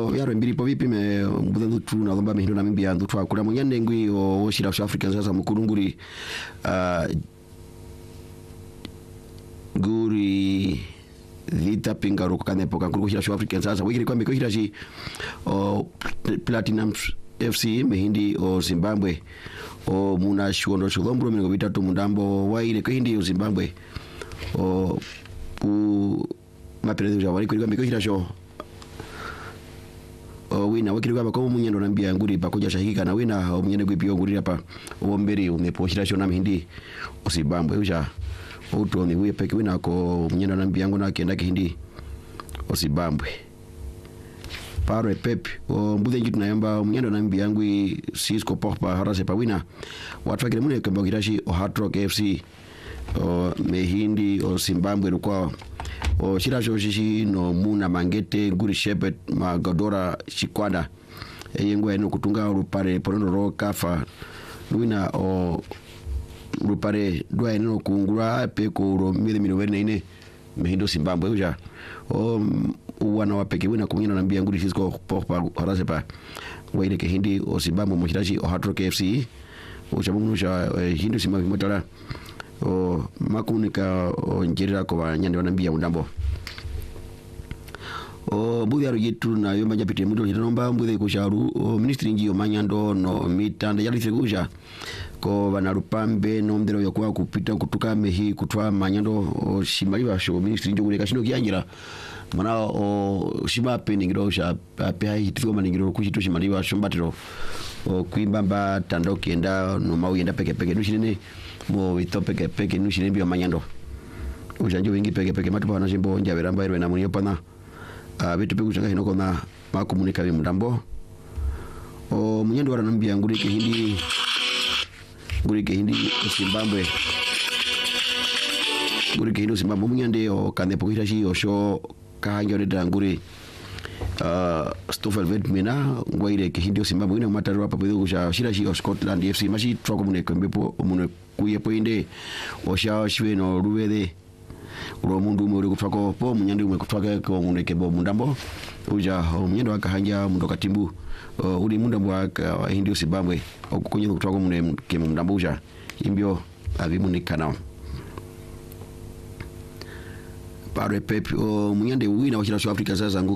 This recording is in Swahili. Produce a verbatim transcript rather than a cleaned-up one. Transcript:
o yaro mbiri po vipi me mbudandu tu na lomba mehindo na mimbi andu twa kula munyande ngui o shira South Africa sasa mukurunguri uh, guri vita pingaro kane poka kuru shira South Africa sasa wikiri kwa meko shira shi o Platinum F C mehindi o Zimbabwe o muna shuondo shulombro mingo vitatu mundambo waile ko hindi o Zimbabwe o u maperezo ja wali kwa meko shira sho o wina wakiri kwa ko munyendo nambia nguri pakuja shahika na wina o munyendo gwipio nguri hapa o mberi umeposhira sho na mehindi o Zimbabwe uja uto ni we peke wina ko munyendo nambia yangu na kienda kihindi o Zimbabwe paro epep o mbude ngitu na yamba munyendo nambia yangu Cisco Porpa harase pa wina watu wakire mune kemba girashi o Hard Rock F C o mehindi o Zimbabwe lukwa o shira shishi no muna mangete guri shepet magodora shikwada yengo eno kutunga rupare porono ro kafa wina o rupare dwa eno kungura pe ko ro mile mile wene ine mehindo Zimbabwe uja o wana wapeke wina kumina nambia nguri Cisco Porpa harase pa waile ke hindi o Zimbabwe moshirashi o Hard Rock F C o chamungu cha hindu Zimbabwe motara o makunika o njira ko banyande wanambia undambo o budi aro yitu na yomba japite mudo hinomba mbude ko sharu o ministry ngiyo manyando no mitanda yali seguja ko banarupambe no mdero yakwa kupita kutuka mehi kutwa manyando o shimaliwa sho ministry ngiyo kule kashino kiyangira mana o shima peningiro sha pe hitiko maningiro kuchitu shimaliwa shombatiro o kuimbamba tando kienda no mauyenda peke peke nushine mo itope peke peke nushine bio manyando ujanjo wingi peke peke matu bana jimbo njaberamba irwe na munyo pana a bitu pegu changa hinoko na makomunika bi mudambo o munyando wara nambia nguri ke hindi nguri ke hindi Zimbabwe nguri ke hindi Zimbabwe munyande o kande pokira shi o sho kanjo de nguri uh Stoffel Vedmina ngwaire ke hindi Zimbabwe ina mataro apa pedu sha shira shi o Scotland F C mashi troko mune kembepo mune kuye poinde o sha shwe no ruwede uro mundu muri kutwako po munyandi umwe kutwaka ko muneke bo mundambo uja munyando akahanja mundo katimbu uh, uri mundambo wa hindi Zimbabwe okukonye kutwako mune ke mundambo uja imbio abimunikana pare pep o munyande wina wa South Africa sasa